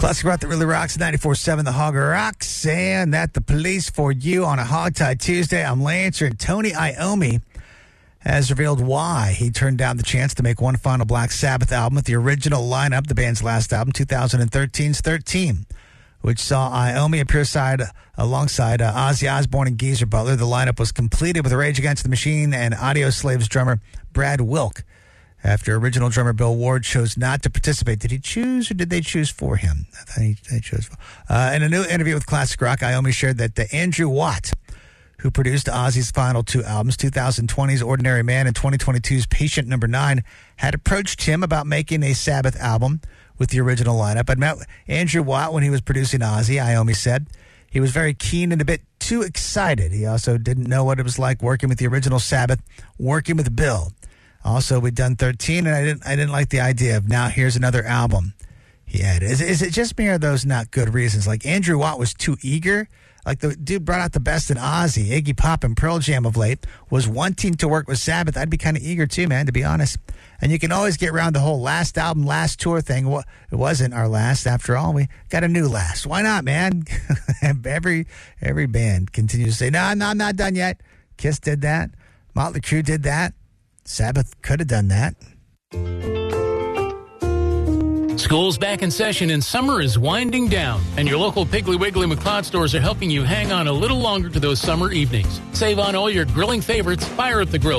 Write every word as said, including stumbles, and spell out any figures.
Classic rock that really rocks, ninety-four point seven The Hog Rocks, and that the police for you on a Hogtie Tuesday. I'm Lancer, and Tony Iommi has revealed why he turned down the chance to make one final Black Sabbath album with the original lineup, the band's last album, twenty thirteen's thirteen, which saw Iommi appear side alongside uh, Ozzy Osbourne and Geezer Butler. The lineup was completed with Rage Against the Machine and Audio Slaves drummer Brad Wilk. After original drummer Bill Ward chose not to participate. Did he choose or did they choose for him? I thought he, they chose for uh, In a new interview with Classic Rock, Iommi shared that uh, Andrew Watt, who produced Ozzy's final two albums, twenty twenty's Ordinary Man and twenty twenty-two's Patient Number nine, had approached him about making a Sabbath album with the original lineup. I'd met Andrew Watt when he was producing Ozzy, Iommi said. He was very keen and a bit too excited. He also didn't know what it was like working with the original Sabbath, working with Bill. Also, we'd done thirteen, and I didn't I didn't like the idea of now here's another album, he added. Is, is it just me or are those not good reasons? Like, Andrew Watt was too eager. Like, the dude brought out the best in Ozzy, Iggy Pop, and Pearl Jam of late, was wanting to work with Sabbath. I'd be kind of eager too, man, to be honest. And you can always get around the whole last album, last tour thing. Well, it wasn't our last, after all. We got a new last. Why not, man? every every band continues to say, no, no, I'm not done yet. Kiss did that. Motley Crue did that. Sabbath could have done that. School's back in session and summer is winding down. And your local Piggly Wiggly McLeod stores are helping you hang on a little longer to those summer evenings. Save on all your grilling favorites, fire up the grill